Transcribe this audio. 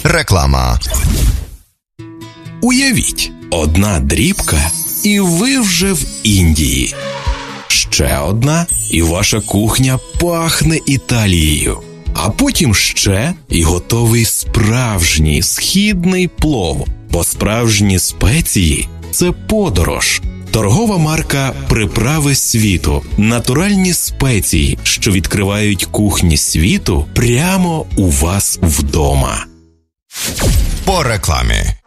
Реклама. Уявіть, одна дрібка, і ви вже в Індії. Ще одна, і ваша кухня пахне Італією. А потім ще, і готовий справжній східний плов. Бо справжні спеції – це подорож. Торгова марка «Приправи світу». Натуральні спеції, що відкривають кухні світу прямо у вас вдома. По рекламі.